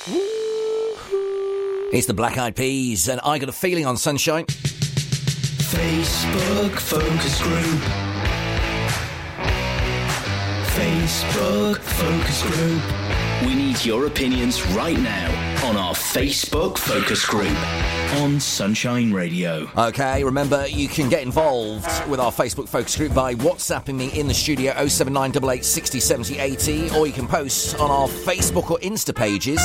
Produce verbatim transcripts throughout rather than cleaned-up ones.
It's the Black Eyed Peas, and I Got a Feeling on Sunshine. Facebook focus group. Facebook focus group. We need your opinions right now on our Facebook focus group on Sunshine Radio. OK, remember, you can get involved with our Facebook focus group by WhatsApping me in the studio oh seven nine eight eight six oh seven oh eight oh, or you can post on our Facebook or Insta pages.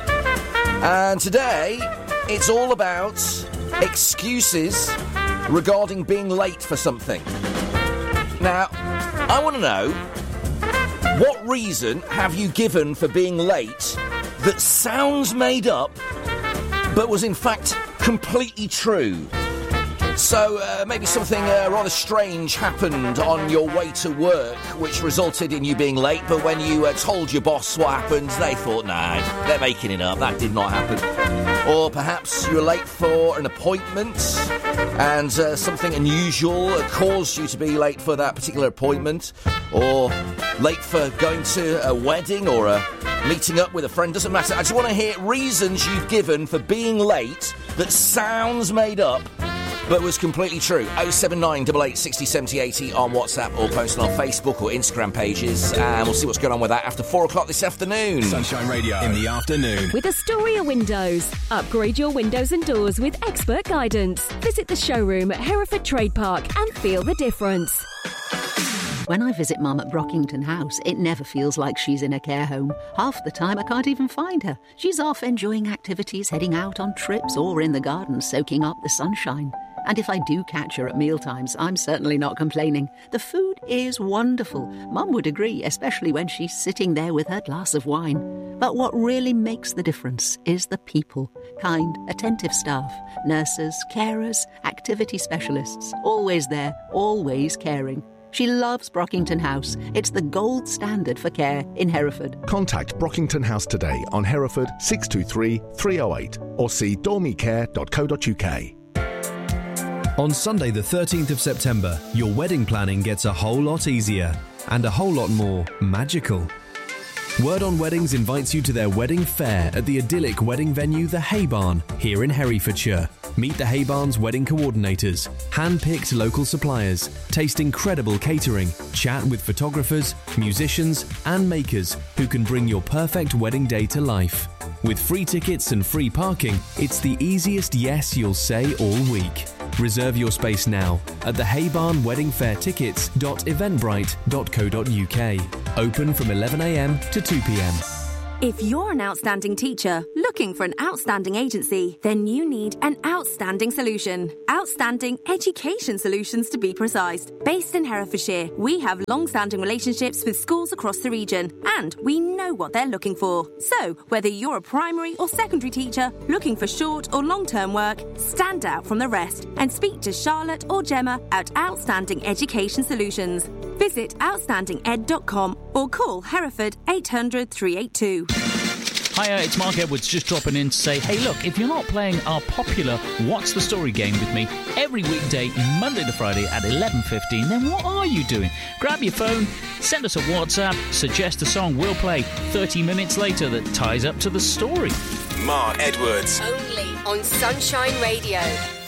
And today, it's all about excuses regarding being late for something. Now, I want to know, what reason have you given for being late that sounds made up, but was in fact completely true? So uh, maybe something uh, rather strange happened on your way to work, which resulted in you being late, but when you uh, told your boss what happened, they thought, nah, they're making it up, that did not happen. Or perhaps you were late for an appointment and uh, something unusual caused you to be late for that particular appointment, or late for going to a wedding or a meeting up with a friend, doesn't matter. I just want to hear reasons you've given for being late that sounds made up but was completely true. oh seven nine eight eight six oh seven oh eight oh on WhatsApp, or post on our Facebook or Instagram pages, and we'll see what's going on with that after four o'clock this afternoon. Sunshine Radio in the afternoon. With Astoria Windows. Upgrade your windows and doors with expert guidance. Visit the showroom at Hereford Trade Park and feel the difference. When I visit Mum at Brockington House, it never feels like she's in a care home. Half the time I can't even find her. She's off enjoying activities, heading out on trips, or in the garden soaking up the sunshine. And if I do catch her at mealtimes, I'm certainly not complaining. The food is wonderful. Mum would agree, especially when she's sitting there with her glass of wine. But what really makes the difference is the people. Kind, attentive staff, nurses, carers, activity specialists. Always there, always caring. She loves Brockington House. It's the gold standard for care in Hereford. Contact Brockington House today on Hereford six two three, three oh eight or see dormy care dot co dot uk. On Sunday the thirteenth of September, your wedding planning gets a whole lot easier and a whole lot more magical. Word on Weddings invites you to their wedding fair at the idyllic wedding venue The Hay Barn here in Herefordshire. Meet the Hay Barn's wedding coordinators, hand-picked local suppliers, taste incredible catering, chat with photographers, musicians and makers who can bring your perfect wedding day to life. With free tickets and free parking, it's the easiest yes you'll say all week. Reserve your space now at the Hay Barn Wedding Fair tickets dot eventbrite dot co dot uk. Open from eleven a m to two p m. If you're an outstanding teacher looking for an outstanding agency, then you need an outstanding solution. Outstanding Education Solutions, to be precise. Based in Herefordshire, we have long-standing relationships with schools across the region, and we know what they're looking for. So, whether you're a primary or secondary teacher looking for short or long-term work, stand out from the rest and speak to Charlotte or Gemma at Outstanding Education Solutions. Visit outstanding ed dot com or call Hereford eight hundred, three eight two. Hiya, it's Mark Edwards just dropping in to say, hey look, if you're not playing our popular What's the Story game with me every weekday, Monday to Friday at eleven fifteen, then what are you doing? Grab your phone, send us a WhatsApp, suggest a song we'll play thirty minutes later that ties up to the story. Mark Edwards. Only on Sunshine Radio.